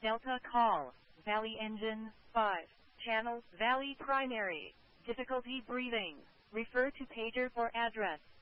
Delta call. Valley engine, 5. Channel, Valley primary. Difficulty breathing. Refer to pager for address.